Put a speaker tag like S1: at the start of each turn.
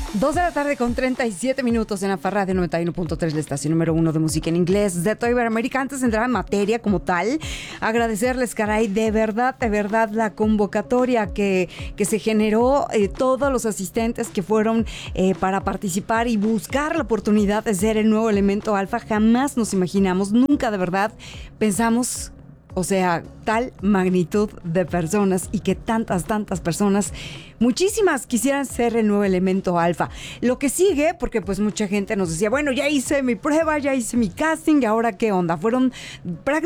S1: 2 de la tarde con 37 minutos en la Farra de 91.3, la estación número 1 de música en inglés de toda Iberoamérica. Antes de entrar en materia como tal, agradecerles, caray, de verdad, la convocatoria que se generó, todos los asistentes que fueron para participar y buscar la oportunidad de ser el nuevo elemento alfa. Jamás nos imaginamos, nunca de verdad pensamos, o sea, tal magnitud de personas y que tantas personas, muchísimas quisieran ser el nuevo elemento alfa. Lo que sigue, porque pues mucha gente nos decía, bueno, ya hice mi prueba, ya hice mi casting, ¿ahora qué onda? Fueron prácticamente